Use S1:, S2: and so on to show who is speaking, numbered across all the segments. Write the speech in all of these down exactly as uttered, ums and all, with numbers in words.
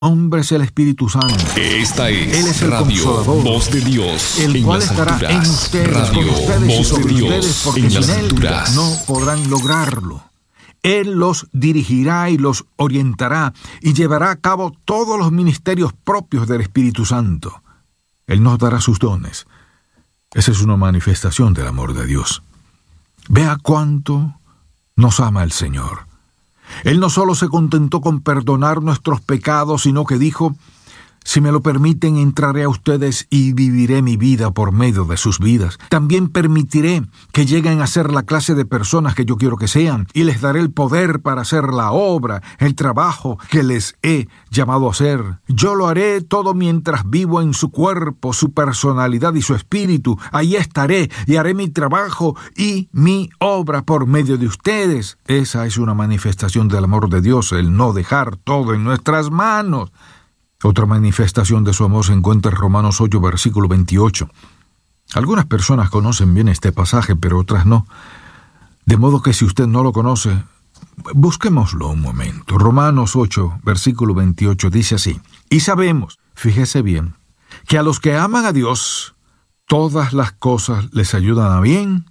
S1: hombre es el Espíritu Santo.
S2: Esta es,
S1: Él es el
S2: Radio
S1: Consolador,
S2: Voz de Dios,
S1: el
S2: en
S1: cual
S2: las
S1: estará
S2: alturas.
S1: en ustedes,
S2: Radio
S1: con ustedes y
S2: Voz
S1: sobre
S2: de Dios,
S1: ustedes, porque
S2: en las
S1: sin Él
S2: alturas.
S1: no podrán lograrlo. Él los dirigirá y los orientará y llevará a cabo todos los ministerios propios del Espíritu Santo. Él nos dará sus dones. Esa es una manifestación del amor de Dios. Vea cuánto nos ama el Señor. Él no solo se contentó con perdonar nuestros pecados, sino que dijo: si me lo permiten, entraré a ustedes y viviré mi vida por medio de sus vidas. También permitiré que lleguen a ser la clase de personas que yo quiero que sean, y les daré el poder para hacer la obra, el trabajo que les he llamado a hacer. Yo lo haré todo mientras vivo en su cuerpo, su personalidad y su espíritu. Ahí estaré y haré mi trabajo y mi obra por medio de ustedes. Esa es una manifestación del amor de Dios, el no dejar todo en nuestras manos. Otra manifestación de su amor se encuentra en Romanos ocho, versículo veintiocho. Algunas personas conocen bien este pasaje, pero otras no. De modo que si usted no lo conoce, busquémoslo un momento. Romanos ocho, versículo veintiocho dice así: y sabemos, fíjese bien, que a los que aman a Dios, todas las cosas les ayudan a bien,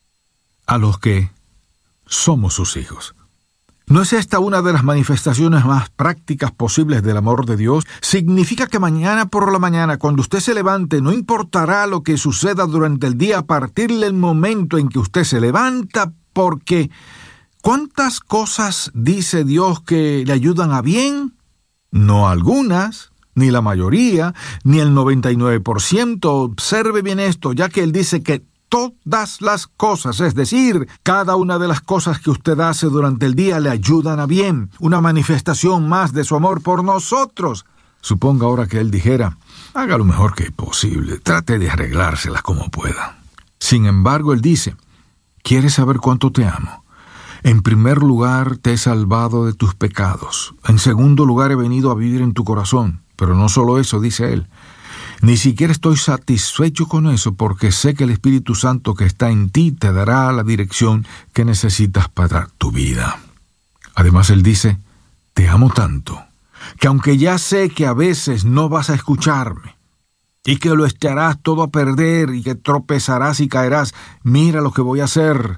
S1: a los que somos sus hijos. ¿No es esta una de las manifestaciones más prácticas posibles del amor de Dios? Significa que mañana por la mañana, cuando usted se levante, no importará lo que suceda durante el día a partir del momento en que usted se levanta, porque ¿cuántas cosas dice Dios que le ayudan a bien? No algunas, ni la mayoría, ni el noventa y nueve por ciento. Observe bien esto, ya que Él dice que todas las cosas, es decir, cada una de las cosas que usted hace durante el día le ayudan a bien, una manifestación más de su amor por nosotros. Suponga ahora que Él dijera: haga lo mejor que es posible, trate de arreglárselas como pueda. Sin embargo, Él dice: ¿quieres saber cuánto te amo? En primer lugar, te he salvado de tus pecados. En segundo lugar, he venido a vivir en tu corazón. Pero no solo eso, dice Él. Ni siquiera estoy satisfecho con eso, porque sé que el Espíritu Santo que está en ti te dará la dirección que necesitas para tu vida. Además, Él dice: te amo tanto, que aunque ya sé que a veces no vas a escucharme, y que lo echarás todo a perder, y que tropezarás y caerás, mira lo que voy a hacer.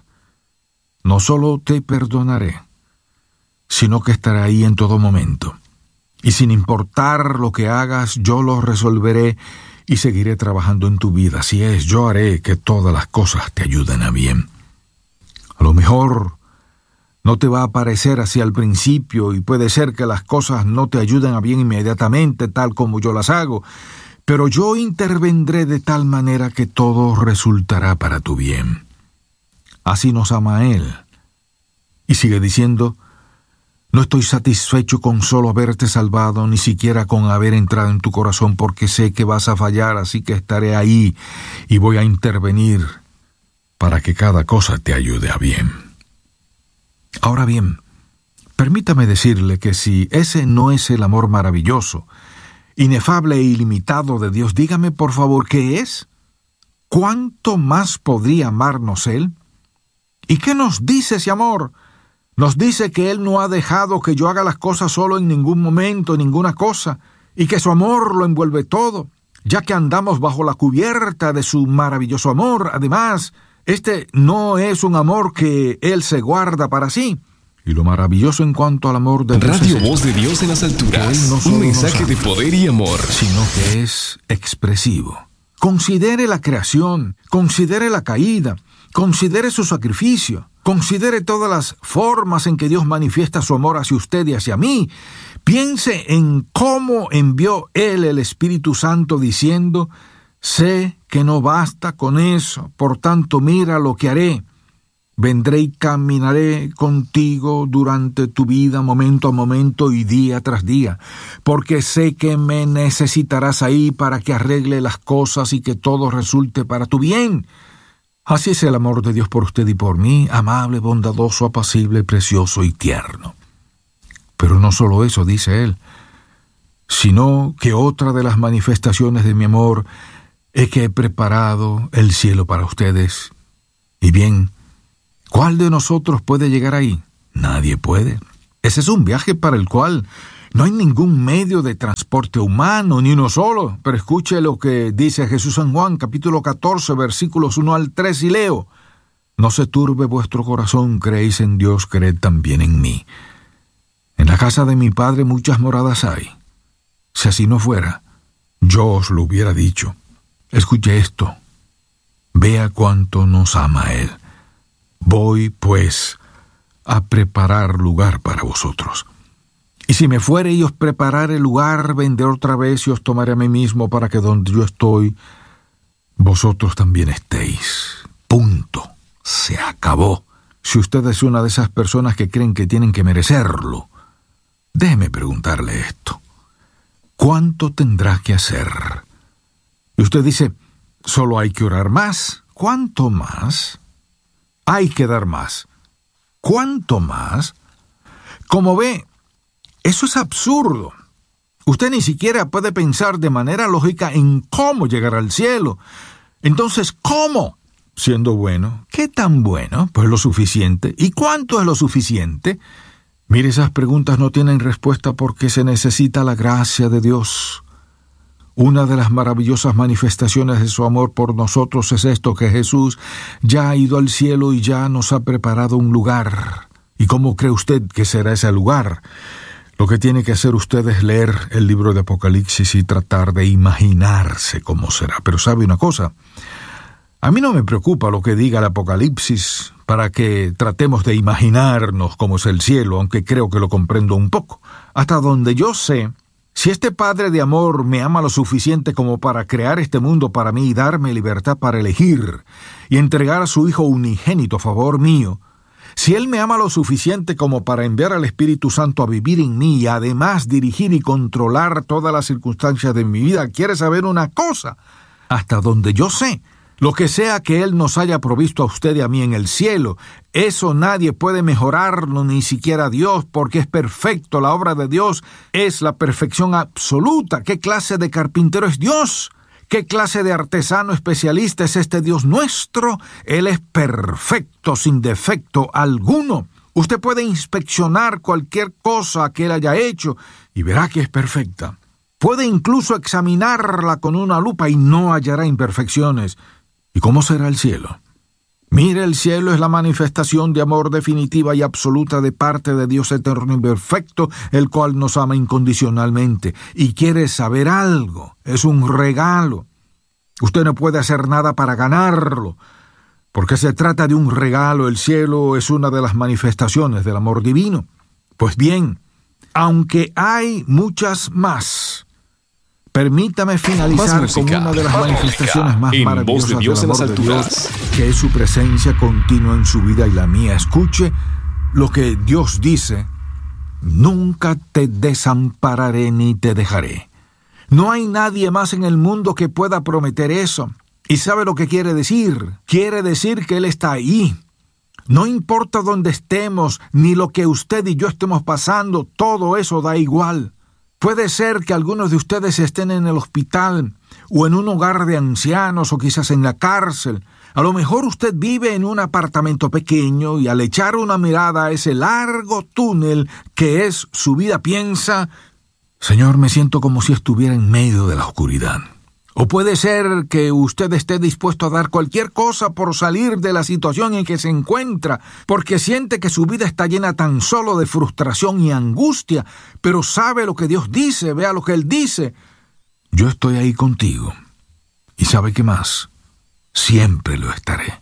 S1: No solo te perdonaré, sino que estaré ahí en todo momento. Y sin importar lo que hagas, yo lo resolveré y seguiré trabajando en tu vida. Así es, yo haré que todas las cosas te ayuden a bien. A lo mejor no te va a parecer así al principio, y puede ser que las cosas no te ayuden a bien inmediatamente, tal como yo las hago, pero yo intervendré de tal manera que todo resultará para tu bien. Así nos ama Él. Y sigue diciendo: no estoy satisfecho con solo haberte salvado, ni siquiera con haber entrado en tu corazón, porque sé que vas a fallar, así que estaré ahí y voy a intervenir para que cada cosa te ayude a bien. Ahora bien, permítame decirle que si ese no es el amor maravilloso, inefable e ilimitado de Dios, dígame por favor, ¿qué es? ¿Cuánto más podría amarnos Él? ¿Y qué nos dice ese amor? Nos dice que Él no ha dejado que yo haga las cosas solo en ningún momento, ninguna cosa, y que su amor lo envuelve todo, ya que andamos bajo la cubierta de su maravilloso amor. Además, este no es un amor que Él se guarda para sí. Y lo maravilloso en cuanto al amor de Dios
S2: Radio
S1: es
S2: Voz de Dios en las alturas,
S1: no
S2: un mensaje de poder y amor,
S1: sino que es expresivo. Considere la creación, considere la caída, considere su sacrificio, considere todas las formas en que Dios manifiesta su amor hacia usted y hacia mí. Piense en cómo envió Él el Espíritu Santo diciendo: sé que no basta con eso, por tanto mira lo que haré. Vendré y caminaré contigo durante tu vida, momento a momento y día tras día, porque sé que me necesitarás ahí para que arregle las cosas y que todo resulte para tu bien. Así es el amor de Dios por usted y por mí, amable, bondadoso, apacible, precioso y tierno. Pero no solo eso, dice Él, sino que otra de las manifestaciones de mi amor es que he preparado el cielo para ustedes. Y bien, ¿cuál de nosotros puede llegar ahí? Nadie puede. Ese es un viaje para el cual No hay ningún medio de transporte humano, ni uno solo. Pero escuche lo que dice Jesús en Juan, capítulo catorce, versículos uno al tres, y leo: No se turbe vuestro corazón, creéis en Dios, creed también en mí. En la casa de mi Padre muchas moradas hay. Si así no fuera, yo os lo hubiera dicho. Escuche esto. Vea cuánto nos ama Él. Voy, pues, a preparar lugar para vosotros. Y si me fuere y os preparare lugar, vendré otra vez y os tomaré a mí mismo, para que donde yo estoy, vosotros también estéis. Punto. Se acabó. Si usted es una de esas personas que creen que tienen que merecerlo, déjeme preguntarle esto. ¿Cuánto tendrá que hacer? Y usted dice, solo hay que orar más. ¿Cuánto más? Hay que dar más. ¿Cuánto más? Como ve, eso es absurdo. Usted ni siquiera puede pensar de manera lógica en cómo llegar al cielo. Entonces, ¿cómo? Siendo bueno. ¿Qué tan bueno? Pues lo suficiente. ¿Y cuánto es lo suficiente? Mire, esas preguntas no tienen respuesta porque se necesita la gracia de Dios. Una de las maravillosas manifestaciones de su amor por nosotros es esto, que Jesús ya ha ido al cielo y ya nos ha preparado un lugar. ¿Y cómo cree usted que será ese lugar? Lo que tiene que hacer usted es leer el libro de Apocalipsis y tratar de imaginarse cómo será. Pero ¿sabe una cosa? A mí no me preocupa lo que diga el Apocalipsis para que tratemos de imaginarnos cómo es el cielo, aunque creo que lo comprendo un poco. Hasta donde yo sé, si este Padre de amor me ama lo suficiente como para crear este mundo para mí y darme libertad para elegir y entregar a su Hijo unigénito a favor mío, si Él me ama lo suficiente como para enviar al Espíritu Santo a vivir en mí y además dirigir y controlar todas las circunstancias de mi vida, ¿quiere saber una cosa? Hasta donde yo sé, lo que sea que Él nos haya provisto a usted y a mí en el cielo, eso nadie puede mejorarlo, ni siquiera Dios, porque es perfecto. La obra de Dios es la perfección absoluta. ¿Qué clase de carpintero es Dios? ¿Qué clase de artesano especialista es este Dios nuestro? Él es perfecto, sin defecto alguno. Usted puede inspeccionar cualquier cosa que Él haya hecho y verá que es perfecta. Puede incluso examinarla con una lupa y no hallará imperfecciones. ¿Y cómo será el cielo? Mire, el cielo es la manifestación de amor definitiva y absoluta de parte de Dios eterno y perfecto, el cual nos ama incondicionalmente. Y quiere saber algo, es un regalo. Usted no puede hacer nada para ganarlo, porque se trata de un regalo. El cielo es una de las manifestaciones del amor divino. Pues bien, aunque hay muchas más, permítame finalizar
S2: Más
S1: con
S2: música,
S1: una de las
S2: más
S1: manifestaciones más
S2: en
S1: maravillosas
S2: Voz de Dios
S1: del
S2: en las
S1: amor de Dios,
S2: alturas.
S1: que es su presencia continua en su vida y la mía. Escuche lo que Dios dice: nunca te desampararé ni te dejaré. No hay nadie más en el mundo que pueda prometer eso. ¿Y sabe lo que quiere decir? Quiere decir que Él está ahí. No importa dónde estemos, ni lo que usted y yo estemos pasando, todo eso da igual. Puede ser que algunos de ustedes estén en el hospital o en un hogar de ancianos o quizás en la cárcel. A lo mejor usted vive en un apartamento pequeño y al echar una mirada a ese largo túnel que es su vida piensa: Señor, me siento como si estuviera en medio de la oscuridad. O puede ser que usted esté dispuesto a dar cualquier cosa por salir de la situación en que se encuentra, porque siente que su vida está llena tan solo de frustración y angustia, pero sabe lo que Dios dice, vea lo que Él dice: yo estoy ahí contigo. ¿Y sabe qué más? Siempre lo estaré.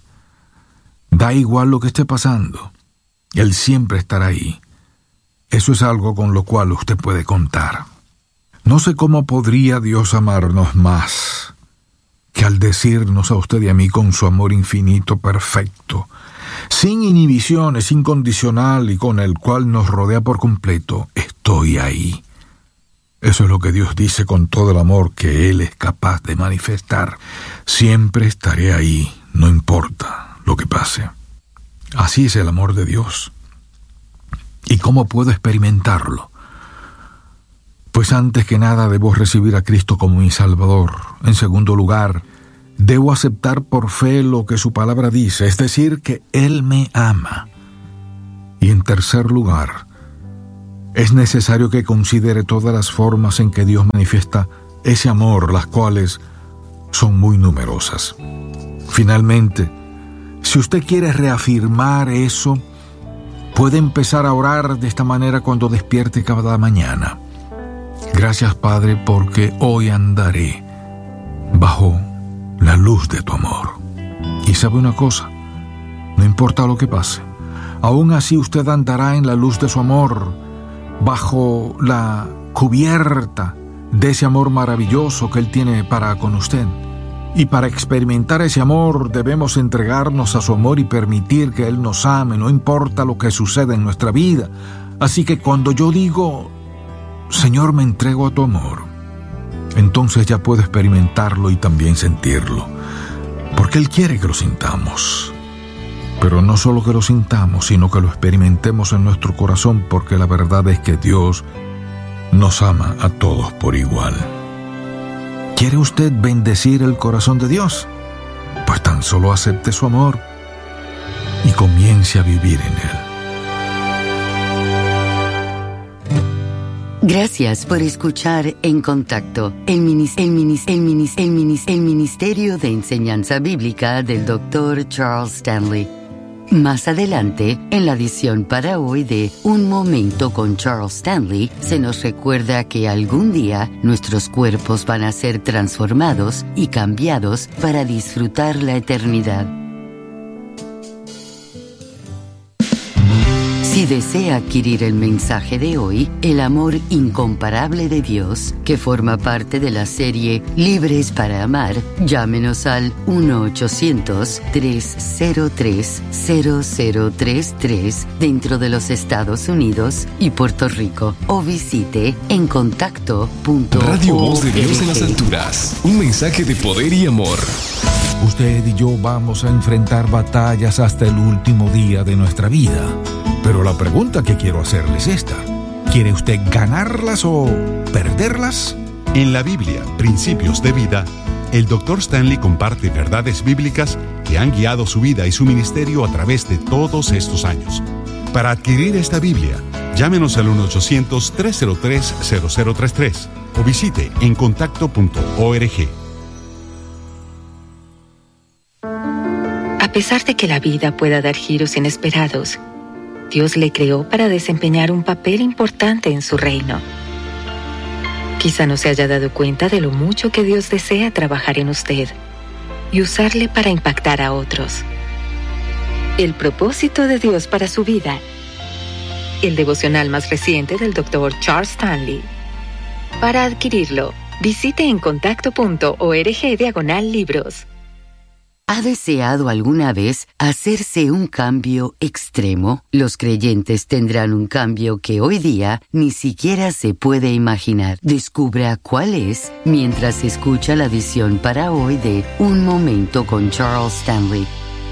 S1: Da igual lo que esté pasando, Él siempre estará ahí. Eso es algo con lo cual usted puede contar. No sé cómo podría Dios amarnos más que al decirnos a usted y a mí con su amor infinito, perfecto, sin inhibiciones, incondicional y con el cual nos rodea por completo: estoy ahí. Eso es lo que Dios dice con todo el amor que Él es capaz de manifestar. Siempre estaré ahí, no importa lo que pase. Así es el amor de Dios. ¿Y cómo puedo experimentarlo? Pues antes que nada debo recibir a Cristo como mi Salvador. En segundo lugar, debo aceptar por fe lo que su palabra dice, es decir, que Él me ama. Y en tercer lugar, es necesario que considere todas las formas en que Dios manifiesta ese amor, las cuales son muy numerosas. Finalmente, si usted quiere reafirmar eso, puede empezar a orar de esta manera cuando despierte cada mañana. Gracias, Padre, porque hoy andaré bajo la luz de tu amor. Y sabe una cosa, no importa lo que pase, aún así usted andará en la luz de su amor, bajo la cubierta de ese amor maravilloso que Él tiene para con usted. Y para experimentar ese amor debemos entregarnos a su amor y permitir que Él nos ame, no importa lo que suceda en nuestra vida. Así que cuando yo digo, Señor, me entrego a tu amor, entonces ya puedo experimentarlo y también sentirlo, porque Él quiere que lo sintamos. Pero no solo que lo sintamos, sino que lo experimentemos en nuestro corazón, porque la verdad es que Dios nos ama a todos por igual. ¿Quiere usted bendecir el corazón de Dios? Pues tan solo acepte su amor y comience a vivir en Él.
S3: Gracias por escuchar En Contacto, el, minis, el, minis, el, minis, el, minis, el Ministerio de Enseñanza Bíblica del doctor Charles Stanley. Más adelante, en la edición para hoy de Un Momento con Charles Stanley, se nos recuerda que algún día nuestros cuerpos van a ser transformados y cambiados para disfrutar la eternidad. Si desea adquirir el mensaje de hoy, El amor incomparable de Dios, que forma parte de la serie Libres para Amar, llámenos al uno ochocientos, tres cero tres, cero cero tres tres dentro de los Estados Unidos y Puerto Rico o visite en contacto punto org.
S2: Radio Voz de Dios en las alturas. Un mensaje de poder y amor.
S1: Usted y yo vamos a enfrentar batallas hasta el último día de nuestra vida. Pero la pregunta que quiero hacerle es esta: ¿quiere usted ganarlas o perderlas?
S4: En la Biblia, Principios de Vida, el doctor Stanley comparte verdades bíblicas que han guiado su vida y su ministerio a través de todos estos años. Para adquirir esta Biblia, llámenos al uno ochocientos, tres cero tres, cero cero tres tres o visite en contacto punto org.
S5: A pesar de que la vida pueda dar giros inesperados, Dios le creó para desempeñar un papel importante en su reino. Quizá no se haya dado cuenta de lo mucho que Dios desea trabajar en usted y usarle para impactar a otros. El propósito de Dios para su vida. El devocional más reciente del doctor Charles Stanley. Para adquirirlo, visite en contacto punto org diagonal libros.
S3: ¿Ha deseado alguna vez hacerse un cambio extremo? Los creyentes tendrán un cambio que hoy día ni siquiera se puede imaginar. Descubra cuál es mientras escucha la edición para hoy de Un Momento con Charles Stanley.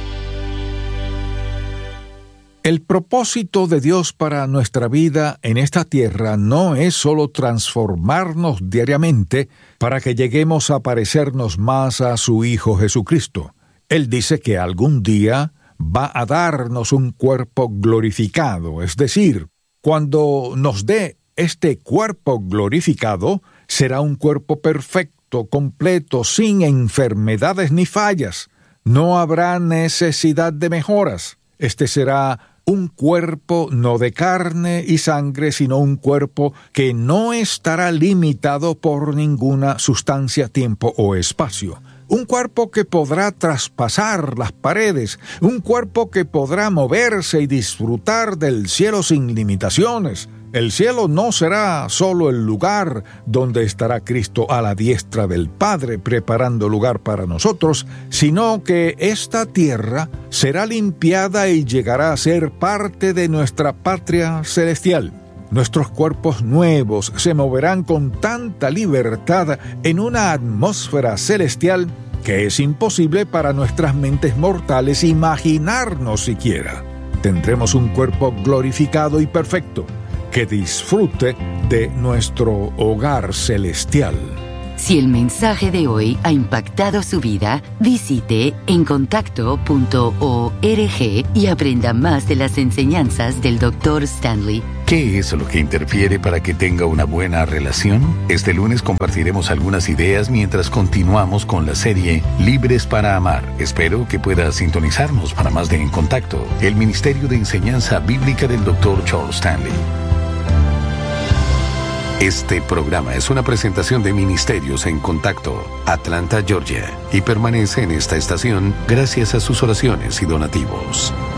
S1: El propósito de Dios para nuestra vida en esta tierra no es solo transformarnos diariamente para que lleguemos a parecernos más a su Hijo Jesucristo. Él dice que algún día va a darnos un cuerpo glorificado, es decir, cuando nos dé este cuerpo glorificado, será un cuerpo perfecto, completo, sin enfermedades ni fallas. No habrá necesidad de mejoras. Este será un cuerpo no de carne y sangre, sino un cuerpo que no estará limitado por ninguna sustancia, tiempo o espacio. Un cuerpo que podrá traspasar las paredes, un cuerpo que podrá moverse y disfrutar del cielo sin limitaciones. El cielo no será solo el lugar donde estará Cristo a la diestra del Padre preparando lugar para nosotros, sino que esta tierra será limpiada y llegará a ser parte de nuestra patria celestial. Nuestros cuerpos nuevos se moverán con tanta libertad en una atmósfera celestial que es imposible para nuestras mentes mortales imaginarnos siquiera. Tendremos un cuerpo glorificado y perfecto que disfrute de nuestro hogar celestial.
S3: Si el mensaje de hoy ha impactado su vida, visite en contacto punto org y aprenda más de las enseñanzas del doctor Stanley.
S6: ¿Qué es lo que interfiere para que tenga una buena relación? Este lunes compartiremos algunas ideas mientras continuamos con la serie Libres para Amar. Espero que puedas sintonizarnos para más de En Contacto, el Ministerio de Enseñanza Bíblica del doctor Charles Stanley. Este programa es una presentación de Ministerios en Contacto, Atlanta, Georgia, y permanece en esta estación gracias a sus oraciones y donativos.